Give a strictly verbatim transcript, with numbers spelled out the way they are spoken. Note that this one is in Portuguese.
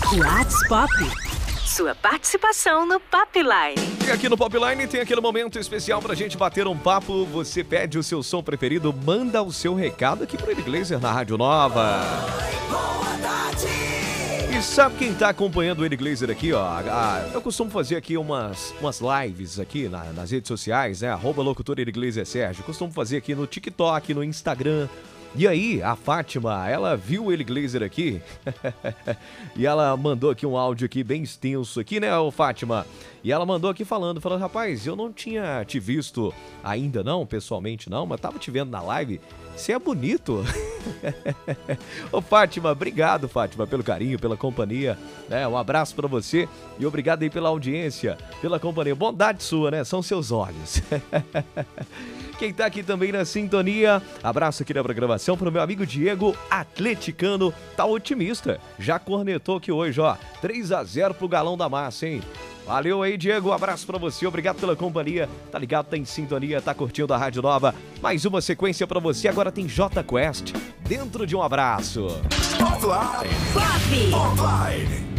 What's Pop? Sua participação no Popline. E aqui no Popline tem aquele momento especial pra gente bater um papo. Você pede o seu som preferido, manda o seu recado aqui pro Eri Glazer na Rádio Nova. E sabe quem tá acompanhando o Eri Glazer aqui, ó? Ah, eu costumo fazer aqui umas, umas lives aqui na, nas redes sociais, né? Arroba locutor Eri Glazer Sérgio. Costumo fazer aqui no TikTok, no Instagram. E aí, a Fátima, ela viu o Eri Glazer aqui e ela mandou aqui um áudio aqui bem extenso aqui, né, ô Fátima? E ela mandou aqui falando, falando, rapaz, eu não tinha te visto ainda não, pessoalmente não, mas tava te vendo na live, você é bonito. Ô Fátima, obrigado, Fátima, pelo carinho, pela companhia, né? Um abraço pra você e obrigado aí pela audiência, pela companhia. Bondade sua, né? São seus olhos. Quem tá aqui também na sintonia, abraço aqui na programação pro meu amigo Diego, atleticano, tá otimista, já cornetou aqui hoje, ó, três a zero pro Galão da Massa, hein? Valeu aí, Diego, um abraço pra você, obrigado pela companhia, tá ligado, tá em sintonia, tá curtindo a Rádio Nova, mais uma sequência pra você, agora tem J Quest, dentro de um abraço. Pop!